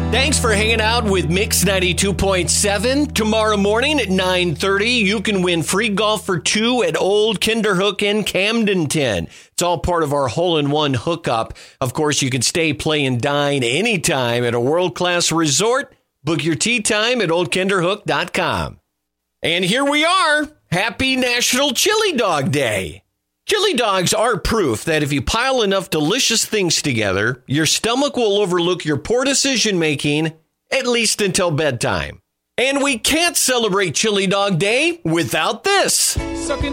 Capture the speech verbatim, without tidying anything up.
Thanks for hanging out with Mix ninety-two point seven. Tomorrow morning at nine thirty, you can win free golf for two at Old Kinderhook in Camdenton. It's all part of our hole-in-one hookup. Of course, you can stay, play, and dine anytime at a world-class resort. Book your tee time at old kinderhook dot com. And here we are. Happy National Chili Dog Day. Chili dogs are proof that if you pile enough delicious things together, your stomach will overlook your poor decision-making, at least until bedtime. And we can't celebrate Chili Dog Day without this. Sucking